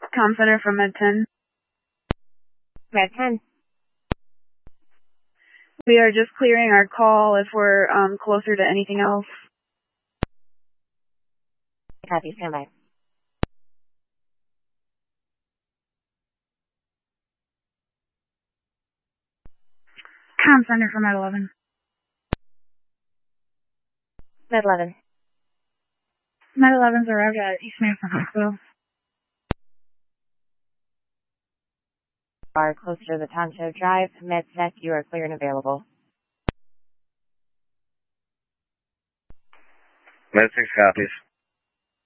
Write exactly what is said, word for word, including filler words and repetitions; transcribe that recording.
Com Center from Med ten. Med ten. We are just clearing our call if we're um, closer to anything else. Copy, stand by. Com Center from Med eleven. Med eleven. Med eleven's arrived at East Madison Hospital. Are closer to the Tonto Drive. MedSec, you are clear and available. Med six copies.